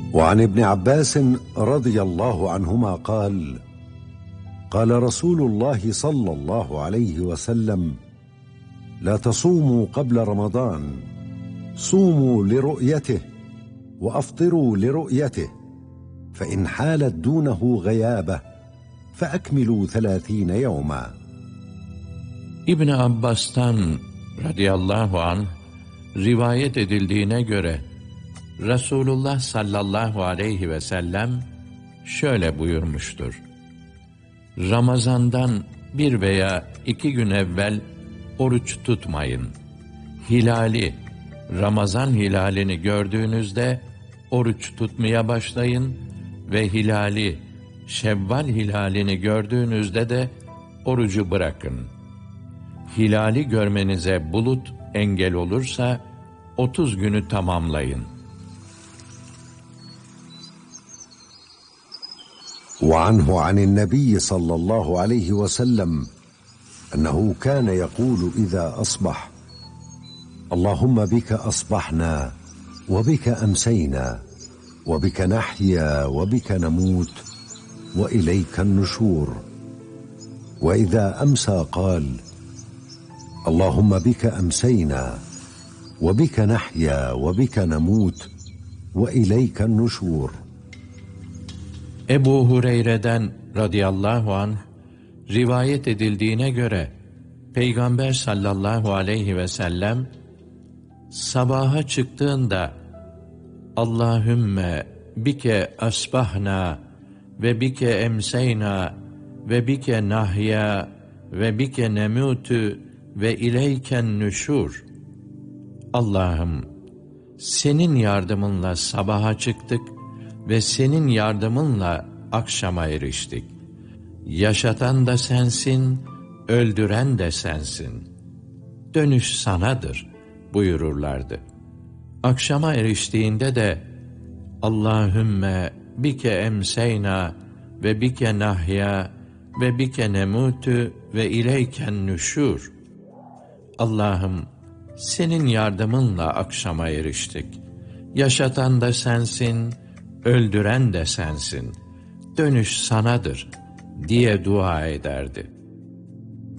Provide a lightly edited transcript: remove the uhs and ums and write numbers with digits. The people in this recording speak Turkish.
وعن ابن عباس رضي الله عنهما قال: قال رسول الله صلى الله عليه وسلم: لا تصوموا قبل رمضان، صوموا لرؤيته وأفطروا لرؤيته، فإن حالت دونه غيابة فأكملوا 30 يوما. İbn Abbas'tan radıyallahu anh rivayet edildiğine göre Resulullah sallallahu aleyhi ve sellem şöyle buyurmuştur: Ramazandan 1 veya 2 gün evvel oruç tutmayın. Ramazan hilalini gördüğünüzde oruç tutmaya başlayın ve Şevval hilalini gördüğünüzde de orucu bırakın. Hilali görmenize bulut engel olursa 30 günü tamamlayın. وعنه عن النبي صلى الله عليه وسلم أنه كان يقول إذا أصبح: اللهم بك أصبحنا وبك أمسينا وبك نحيا وبك نموت وإليك النشور. وإذا أمسى قال: اللهم بك أمسينا وبك نحيا وبك نموت وإليك النشور. Ebu Hureyre'den radıyallahu anh rivayet edildiğine göre Peygamber sallallahu aleyhi ve sellem sabaha çıktığında Allahümme bike asbahna ve bike emseyna ve bike nahya ve bike nemutu ve ileyken nüşur. Allah'ım, senin yardımınla sabaha çıktık ve senin yardımınla akşama eriştik. Yaşatan da sensin, öldüren de sensin. Dönüş sanadır buyururlardı. Akşama eriştiğinde de Allahümme bike emseyna ve bike nahya ve bike nemutu ve ileyken nüşur. Allah'ım, senin yardımınla akşama eriştik. Yaşatan da sensin, öldüren de sensin. Dönüş sanadır diye dua ederdi.